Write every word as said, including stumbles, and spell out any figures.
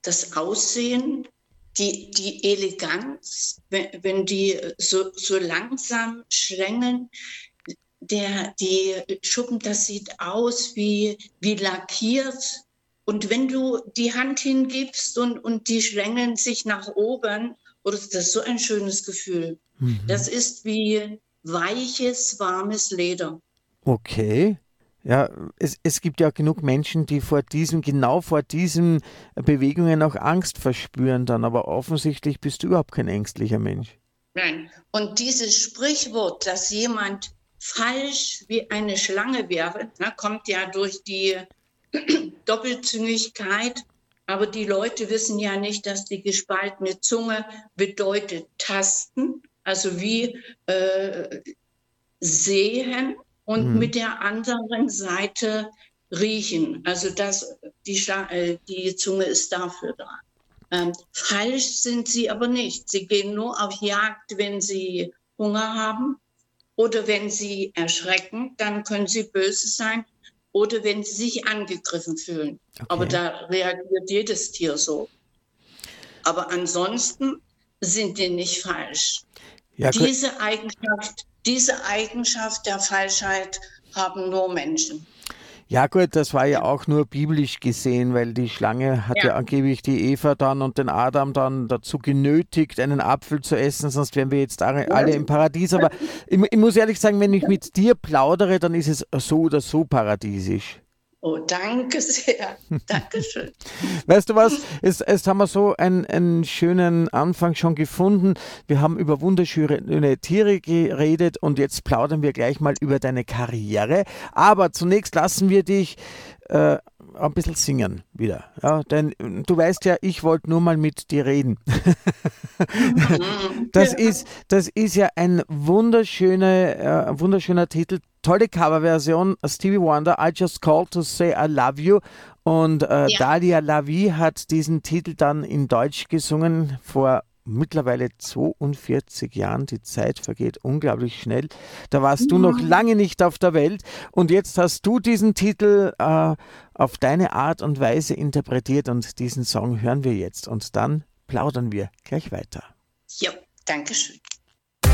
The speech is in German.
das Aussehen, die, die Eleganz, wenn, wenn die so, so langsam schlängeln, der, die Schuppen, das sieht aus wie, wie lackiert. Und wenn du die Hand hingibst und, und die schlängeln sich nach oben, oh, das ist so ein schönes Gefühl. Mhm. Das ist wie weiches, warmes Leder. Okay. Ja, es, es gibt ja auch genug Menschen, die vor diesem, genau vor diesen Bewegungen auch Angst verspüren dann, aber offensichtlich bist du überhaupt kein ängstlicher Mensch. Nein. Und dieses Sprichwort, dass jemand falsch wie eine Schlange wäre, ne, kommt ja durch die Doppelzüngigkeit. Aber die Leute wissen ja nicht, dass die gespaltene Zunge bedeutet tasten, also wie äh, sehen und Mhm. mit der anderen Seite riechen. Also das, die, Schla- äh, die Zunge ist dafür da. Ähm, falsch sind sie aber nicht. Sie gehen nur auf Jagd, wenn sie Hunger haben oder wenn sie erschrecken, dann können sie böse sein oder wenn sie sich angegriffen fühlen. Aber Okay. da reagiert jedes Tier so. Aber ansonsten sind die nicht falsch. Ja, gut. Diese Eigenschaft, diese Eigenschaft der Falschheit haben nur Menschen. Ja gut, das war ja Ja, auch nur biblisch gesehen, weil die Schlange hat ja, ja angeblich die Eva dann und den Adam dann dazu genötigt, einen Apfel zu essen, sonst wären wir jetzt alle alle im Paradies. Aber ich, ich muss ehrlich sagen, wenn ich mit dir plaudere, dann ist es so oder so paradiesisch. oh, danke sehr. Dankeschön. Weißt du was? Jetzt, jetzt haben wir so einen, einen schönen Anfang schon gefunden. Wir haben über wunderschöne Tiere geredet und jetzt plaudern wir gleich mal über deine Karriere. Aber zunächst lassen wir dich äh, ein bisschen singen wieder. Ja, denn du weißt ja, ich wollte nur mal mit dir reden. Mhm. Das ist, das ist ja ein wunderschöner, äh, wunderschöner Titel. Tolle Coverversion, Stevie Wonder, I Just Called to Say I Love You. Und äh, Ja. Dalia Lavi hat diesen Titel dann in Deutsch gesungen vor mittlerweile zweiundvierzig Jahren. Die Zeit vergeht unglaublich schnell. Da warst du noch Mhm. lange nicht auf der Welt und jetzt hast du diesen Titel äh, auf deine Art und Weise interpretiert und diesen Song hören wir jetzt und dann plaudern wir gleich weiter. Ja, danke schön.